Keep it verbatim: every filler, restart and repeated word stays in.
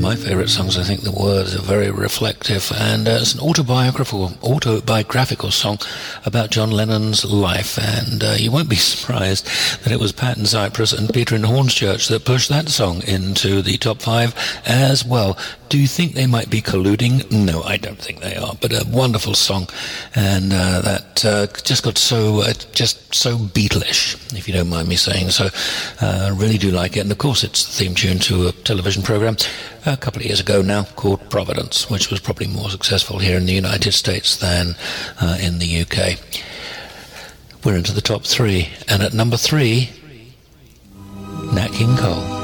my favourite songs. I think the words are very reflective, and uh, it's an autobiographical autobiographical song about John Lennon's life, and uh, you won't be surprised that it was Pat in Cyprus and Peter in Hornchurch that pushed that song into the top five as well. Do you think they might be colluding? No, I don't think they are, but a wonderful song, and uh, that uh, just got so uh, just so Beatlish, if you don't mind me saying so. I uh, really do like it, and of course it's the theme tune to a television program a couple of years ago now called Providence, which was probably more successful here in the United States than uh, in the U K. We're into the top three, and at number three, Nat King Cole.